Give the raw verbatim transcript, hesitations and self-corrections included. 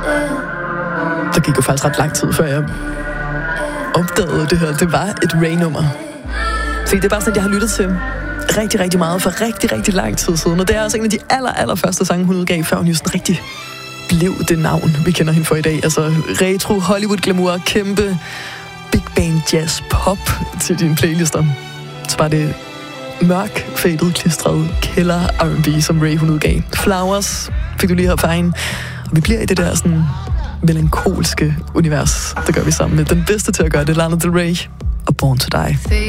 Der gik jo faktisk ret lang tid, før jeg opdagede det her. Det var et Ray-nummer. Så det er bare sådan, at jeg har lyttet til rigtig, rigtig meget for rigtig, rigtig lang tid siden. Og det er altså en af de aller, aller første sange, hun udgav, før hun jo sådan rigtig blev det navn, vi kender hende for i dag. Altså retro, Hollywood glamour, kæmpe big band jazz pop til dine playlister. Så var det mørk, faded, klistret kælder R and B, som Ray hun udgav. Flowers fik du lige her fra hende. Og vi bliver i det der sådan melankolske univers. Det gør vi sammen med den bedste til at gøre det, Lana Del Rey og Born to Die.